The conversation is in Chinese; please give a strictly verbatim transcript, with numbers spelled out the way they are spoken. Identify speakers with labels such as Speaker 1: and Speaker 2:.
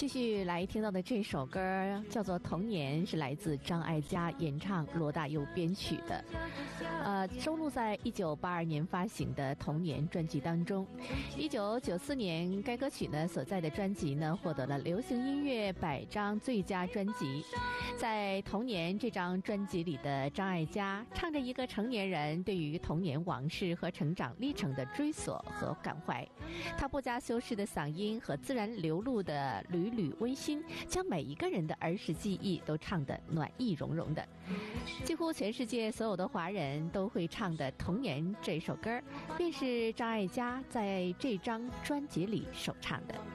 Speaker 1: 继续来听到的这首歌叫做《童年》，是来自张艾嘉演唱，罗大佑编曲的。呃，收录在一九八二年发行的《童年》专辑当中。一九九四年，该歌曲呢所在的专辑呢获得了流行音乐百张最佳专辑。在《童年》这张专辑里的张艾嘉，唱着一个成年人对于童年往事和成长历程的追索和感怀。他不加修饰的嗓音和自然流露的缕缕温馨，将每一个人的儿时记忆都唱得暖意融融的。几乎全世界所有的华人都会唱的《童年》这首歌，便是张艾嘉在这张专辑里首唱的。